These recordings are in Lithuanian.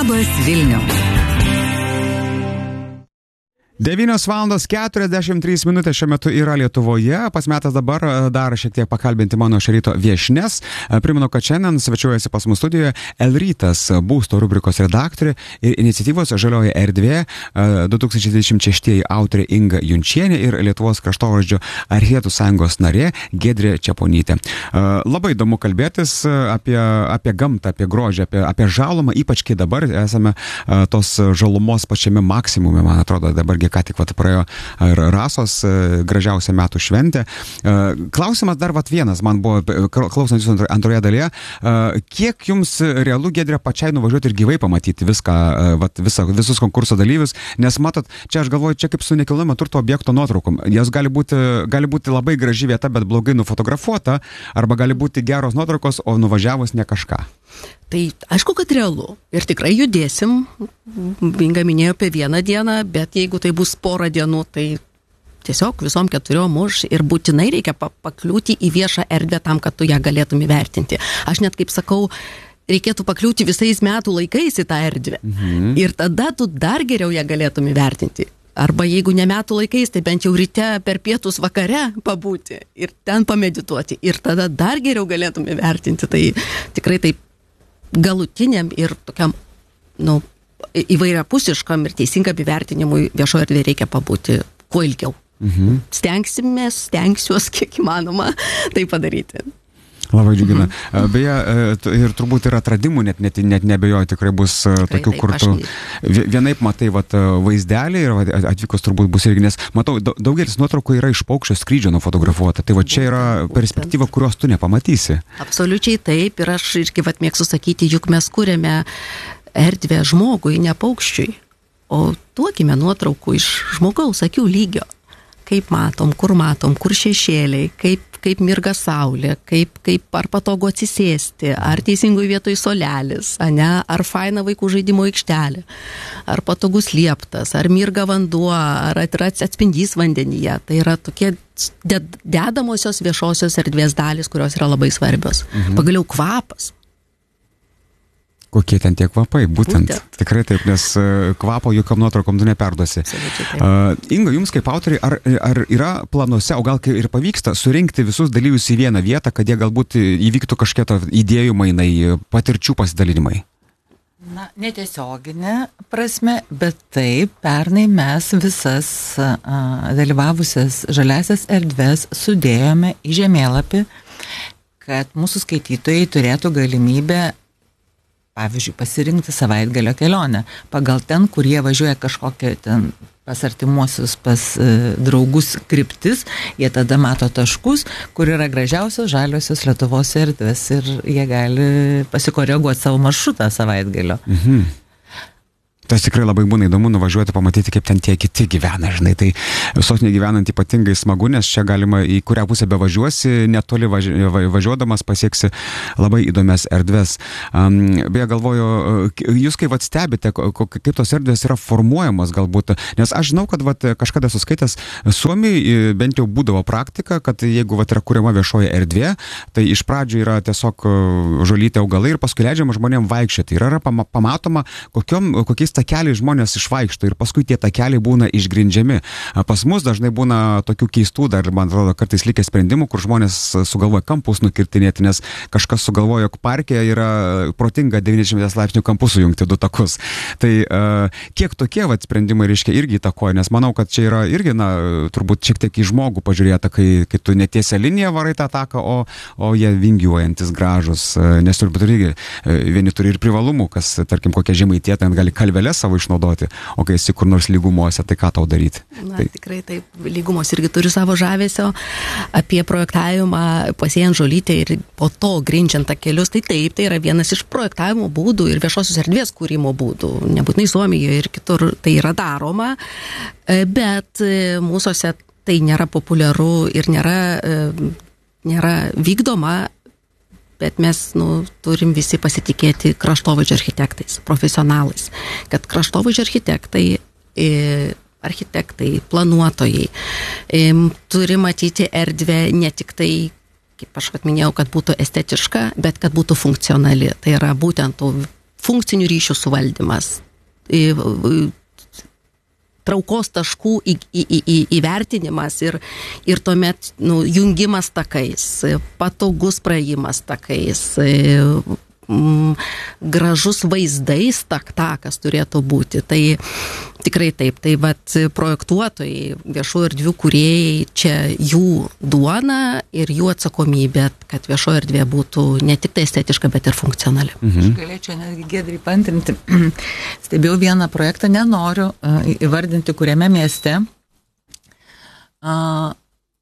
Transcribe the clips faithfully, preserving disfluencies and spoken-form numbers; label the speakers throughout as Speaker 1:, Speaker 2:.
Speaker 1: Labas Vilnius.
Speaker 2: devynios valandos keturiasdešimt trys minutės šiuo metu yra Lietuvoje. Pas metas dabar dar šiek tiek pakalbinti mano šio ryto viešnes. Primenu, kad šiandien svečiuojasi pas mus studijoje L-Rytas būsto rubrikos redaktorė ir iniciatyvos Žalioji erdvė du tūkstančiai dvidešimt šeši autorė Inga Junčienė ir Lietuvos kraštovaizdžio architektų sąjungos narė Giedrė Čeponytė. Labai įdomu kalbėtis apie, apie gamtą, apie grožį, apie, apie žalumą, ypač kai dabar esame tos žalumos pačiame maksimume, man atrodo, dabar ką tik vat praėjo ir Rasos gražiausia metų šventė. Klausimas dar vat vienas, man buvo, klausant jūsų antroje dalyje, kiek jums realu, Giedrė, pačiai nuvažiuoti ir gyvai pamatyti viską, vat, visą, visus konkurso dalyvius, nes matot, čia aš galvoju, čia kaip su nekilnojamo turto objekto nuotraukom. Jos gali būti, gali būti labai graži vieta, bet blogai nufotografuota, arba gali būti geros nuotraukos, o nuvažiavus ne kažką.
Speaker 3: Tai aišku, kad realu. Ir tikrai judėsim. Inga minėjo apie vieną dieną, bet jeigu tai bus porą dienų, tai tiesiog visom keturiom už ir būtinai reikia pakliūti į viešą erdvę tam, kad tu ją galėtum įvertinti. Aš net kaip sakau, reikėtų pakliūti visais metų laikais į tą erdvę. Mhm. Ir tada tu dar geriau ją galėtum įvertinti. Arba jeigu ne metų laikais, tai bent jau ryte per pietus vakare pabūti ir ten pamedituoti. Ir tada dar geriau galėtum įvertinti. Tai tikrai taip galutiniam ir tokiam, nu, įvairiapusiškam ir teisingam įvertinimui viešoje erdvėje reikia pabūti kuo ilgiau. Mhm. Stengsimės, stengsiuos kiek įmanoma tai padaryti.
Speaker 2: Labai džiugina. Mhm. Beje, ir turbūt ir atradimų net, net, net nebejoju, tikrai bus tikrai, tokių, kur tu vienaip matai vat, vaizdelį ir atvykus turbūt bus irgi, nes matau, daugelis nuotraukų yra iš paukščio skrydžio nufotografuota, tai va čia yra perspektyva, kurios tu nepamatysi.
Speaker 3: Absoliučiai taip, ir aš irgi vat mėgstu sakyti, juk mes kūrėme erdvę žmogui, ne paukščiui, o duokime nuotraukų iš žmogaus akių lygio. Kaip matom, kur matom, kur šešėliai, kaip, kaip mirga saulė, kaip, kaip ar patogu atsisėsti, ar teisingoj vietoj solelis, ane, ar faina vaikų žaidimo aikštelė, ar patogus lieptas, ar mirga vanduo, ar atspindys vandenyje. Tai yra tokie dedamosios viešosios erdvės dalys, kurios yra labai svarbios. Mhm. Pagaliau kvapas.
Speaker 2: Kokie ten tie kvapai, būtent. būtent. Tikrai taip, nes kvapo jokiom nuotraukom tu neperduosi. Uh, Inga, jums kaip autoriai, ar, ar yra planuose, o gal ir pavyksta surinkti visus dalyvius į vieną vietą, kad jie galbūt įvyktų kažkiek idėjų mainai, patirčių pasidalinimai?
Speaker 4: Na, netiesioginė prasme, bet taip, pernai mes visas a, dalyvavusias žaliasias erdves sudėjome į žemėlapį, kad mūsų skaitytojai turėtų galimybę, pavyzdžiui, pasirinkti savaitgalio kelionę. Pagal ten, kur jie važiuoja kažkokią ten pas artimuosius, pas e, draugus kryptis, jie tada mato taškus, kur yra gražiausios žaliosios Lietuvos erdvės ir jie gali pasikoreguoti savo maršrutą savaitgalio. Mhm.
Speaker 2: Tas tikrai labai būna įdomu nuvažiuoti, pamatyti, kaip ten tie kiti gyvena, žinai, tai sostinėje gyvenant ypatingai smagu, nes čia galima į kurią pusę bevažiuosi, netoli važi, važiuodamas pasieksi labai įdomias erdves. Um, beje, galvoju, jūs kaip vat stebite, kaip tos erdvės yra formuojamos galbūt, nes aš žinau, kad vat kažkada suskaitęs Suomijai bent jau būdavo praktika, kad jeigu vat yra kuriama viešoji erdvė, tai iš pradžių yra tiesiog žolytė augalai ir paskui leidžiama žmonėm vaikščioti. Ir yra pamatoma, kokiom, kokiais takeliai žmonės išvaikšto ir paskui tie takeliai būna išgrindžiami. Pas mus dažnai būna tokių keistų, dar man atrodo kartais likę sprendimų, kur žmonės sugalvoja kampus nukirtinėti, nes kažkas sugalvoja, jog parke yra protinga devyniasdešimt laipsnių kampus sujungti du takus. Tai uh, kiek tokie vat sprendimai reiškia irgi įtakoja, nes manau, kad čia yra irgi, na, turbūt šiek tiek į žmogų pažiūrėta, kai, kai tu netiesia liniją varai tą taką, o, o jie vingiuojantis gražus, nes turbūt irgi vieni turi ir privalumų, kas, tarkim, kokia žemaitė ten gali kalvelę savo išnaudoti, o kai esi kur nors lygumose, tai ką tau daryti?
Speaker 3: Na,
Speaker 2: tai...
Speaker 3: tikrai taip, lygumos irgi turi savo žavesio. Apie projektavimą pasėjant žolytę ir po to grindžiant takelius, tai taip, tai yra vienas iš projektavimo būdų ir viešosios erdvės kūrimo būdų. Nebūtinai Suomijoje ir kitur tai yra daroma, bet mūsuose tai nėra populiaru ir nėra, nėra vykdoma. Bet mes, nu, turim visi pasitikėti kraštovaizdžio architektais, profesionalais. Kad kraštovaizdžio architektai, e, architektai, planuotojai e, turi matyti erdvę ne tik tai, kaip aš minėjau, kad būtų estetiška, bet kad būtų funkcionali. Tai yra būtent tų funkcinių ryšių suvaldymas, traukos taškų į, į, į, įvertinimas ir, ir tuomet nu, jungimas takais, patogus praėjimas takais, mm, gražus vaizdais tak, takas turėtų būti. Tai tikrai taip, tai vat projektuotojai, viešųjų erdvių kūrėjai, čia jų duona ir jų atsakomybė, kad viešoji erdvė būtų ne tik tai estetiška, bet ir funkcionali.
Speaker 4: Mhm. Aš galėčiau netgi Giedrį paantrinti. Stebėjau vieną projektą, nenoriu uh, įvardinti, kuriame mieste. Uh,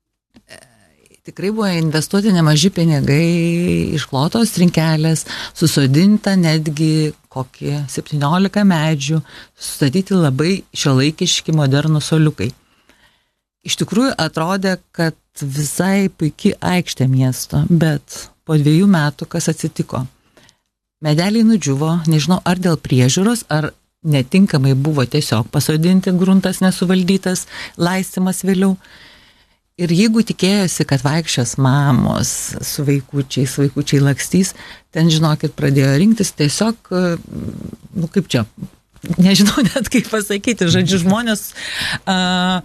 Speaker 4: Tikrai buvo investuoti nemaži pinigai, išklotos trinkelės, susodinta netgi kokie septyniolika medžių, sustatyti labai šiuolaikiški modernų suoliukai. Iš tikrųjų atrodė, kad visai puikiai aikštė miesto, bet po dviejų metų kas atsitiko? Medeliai nudžiuvo, nežinau ar dėl priežiūros, ar netinkamai buvo tiesiog pasodinti, gruntas nesuvaldytas, laistymas vėliau. Ir jeigu tikėjosi, kad vaikščios mamos su vaikučiais, vaikučiai lakstys, ten, žinokit, pradėjo rinktis tiesiog, nu kaip čia, nežinau net kaip pasakyti, žodžiu, žmonės... Uh,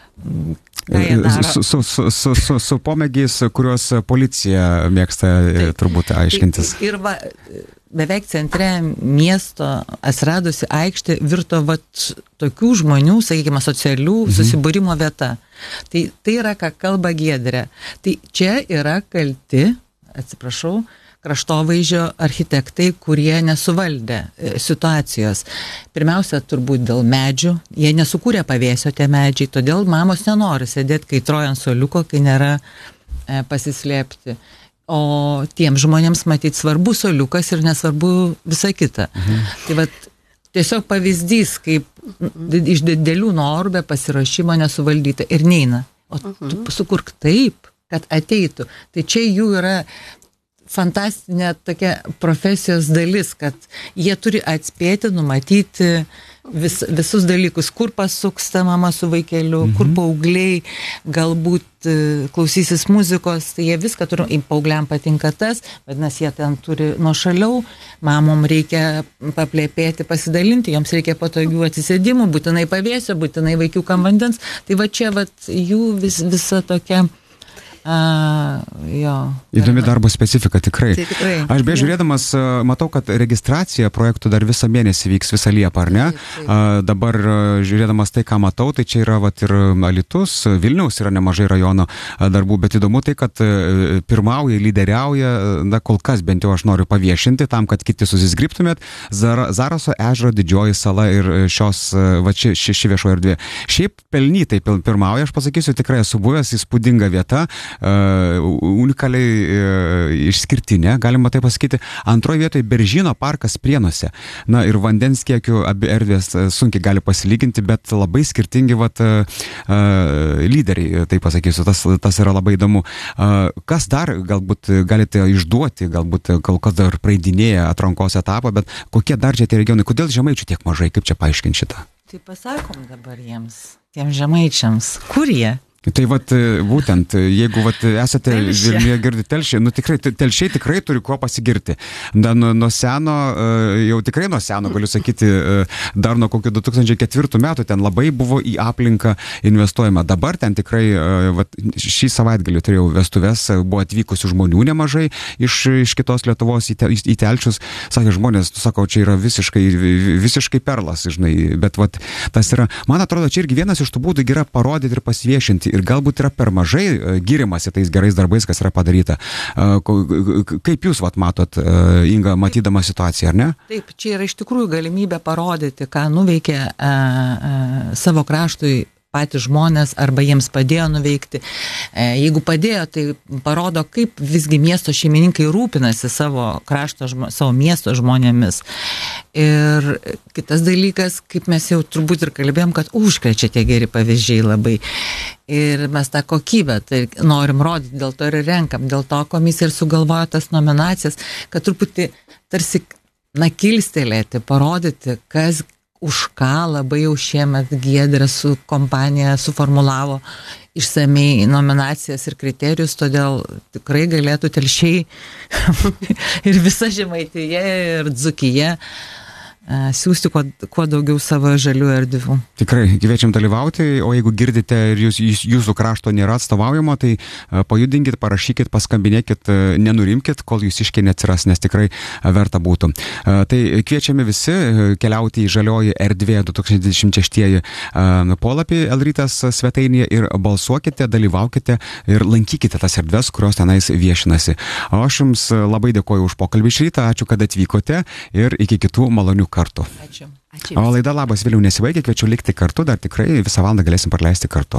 Speaker 2: su, su, su, su, su, su pomėgiais, kuriuos policija mėgsta taip, turbūt aiškintis.
Speaker 4: Ir va, beveik centre miesto atsiradusi aikštė virto vat tokių žmonių, sakykime, socialių mhm. susibūrimo vieta. Tai, tai yra, ką kalba Giedrė. Tai čia yra kalti, atsiprašau, kraštovaizdžio architektai, kurie nesuvaldė situacijos. Pirmiausia, turbūt dėl medžių. Jie nesukūrė pavėsio tie medžiai, todėl mamos nenori sėdėti kaitrojant suoliuko, kai nėra e, pasislėpti. O tiem žmonėms matyti svarbu suoliukas ir nesvarbu visa kita. Mhm. Tai vat, tiesiog pavyzdys, kaip iš didelių norų be pasiruošimo nesuvaldyta ir neina. O tu sukurk taip, kad ateitų. Tai čia jų yra fantastinė tokia profesijos dalis, kad jie turi atspėti, numatyti vis, visus dalykus, kur pasuks ta mama su vaikeliu, mhm. kur paaugliai galbūt klausysis muzikos, tai jie viską turi, paaugliam patinka tas, vadinasi, jie ten turi nuošaliau, mamom reikia paplėpėti, pasidalinti, joms reikia patogių atsisėdimų, būtinai pavėsio, būtinai vaikiukam vandens, tai va čia va jų vis, visa tokia A, jo.
Speaker 2: Įdomi darbo specifika, tikrai.
Speaker 4: Tai tikrai.
Speaker 2: Aš bežiūrėdamas matau, kad registracija projektų dar visą mėnesį vyks, visą Liepą, ar ne? Taip, taip. A, dabar žiūrėdamas tai, ką matau, tai čia yra vat, ir Alytus, Vilniaus yra nemažai rajono darbų, bet įdomu tai, kad pirmauja, lyderiauja, na, kol kas bent jau aš noriu paviešinti, tam, kad kiti susizgribtumėt, Zar, Zaraso ežero didžioji sala ir šios, va, ši, ši, ši viešo erdvė. Šiaip pelnytai pirmauja, aš pasakysiu, tikrai esu buvęs, įspūdinga vieta. Uh, unikaliai uh, išskirtinė, galima tai pasakyti. Antroje vietoje Beržyno parkas Prienuose. Na ir vandens kiekių abi erdvės uh, sunkiai gali pasilyginti, bet labai skirtingi vat, uh, uh, lyderiai, tai pasakysiu, tas, tas yra labai įdomu. Uh, kas dar galbūt galite išduoti, galbūt kol kas dar praeidinėja atrankos etapą, bet kokie dar čia tie regionai, kodėl žemaičių tiek mažai, kaip čia paaiškinti šitą?
Speaker 4: Tai pasakom dabar jiems, tiem žemaičiams, kur jie?
Speaker 2: Tai vat, būtent, jeigu vat, esate Vilniuje girdi Telšiai, nu tikrai, Telšiai tikrai turi kuo pasigirti. Da, nuo, nuo seno, jau tikrai nuo seno, galiu sakyti, dar nuo kokių du tūkstančiai ketvirtų metų ten labai buvo į aplinką investuojama. Dabar ten tikrai, vat, šį savaitgalį turėjau vestuves, buvo atvykusių žmonių nemažai iš, iš kitos Lietuvos į, te, į Telšius. Sakė žmonės, sakau, čia yra visiškai, visiškai perlas, žinai, bet vat, tas yra, man atrodo, čia irgi vienas iš tų būdų yra parodyti ir pasiviešinti. Ir galbūt yra per mažai girimasi tais gerais darbais, kas yra padaryta. Kaip jūs vat, matot, Inga, matydama situaciją, ar ne?
Speaker 4: Taip, čia yra iš tikrųjų galimybė parodyti, ką nuveikė a, a, savo kraštui patys žmonės arba jiems padėjo nuveikti. E, jeigu padėjo, tai parodo, kaip visgi miesto šeimininkai rūpinasi savo krašto, savo miesto žmonėmis. Ir kitas dalykas, kaip mes jau turbūt ir kalbėjom, kad užkrečia tie geri pavyzdžiai labai. Ir mes tą kokybę tai norim rodyti, dėl to ir renkam, dėl to komisija ir sugalvojo tas nominacijas, kad truputį tarsi, na, kilstelėti, parodyti, kas už ką labai jau šiemet Giedrė su kompanija suformulavo išsamei nominacijas ir kriterijus, todėl tikrai galėtų Telšiai ir visa Žemaitija ir Dzūkija siūsti kuo, kuo daugiau savo žalių erdvių.
Speaker 2: Tikrai, kviečiam dalyvauti, o jeigu girdite ir jūs, jūs, jūsų krašto nėra atstovaujamo, tai pajudinkit, parašykit, paskambinėkit, nenurimkit, kol jūs iškiai neatsiras, nes tikrai verta būtų. Tai kviečiame visi keliauti į žalioji erdvė du tūkstančiai dvidešimt šeštieji polapį Elrytas svetainėje ir balsuokite, dalyvaukite ir lankykite tas erdves, kurios tenais viešinasi. O aš jums labai dėkoju už pokalbį šį rytą, ačiū, kad atvykote ir iki kitų malonių kartų.
Speaker 4: Ačiū.
Speaker 3: Ačiū.
Speaker 2: O laida Labas Vilniau nesibaigia, kviečiu likti kartu, dar tikrai visą valandą galėsim praleisti kartu.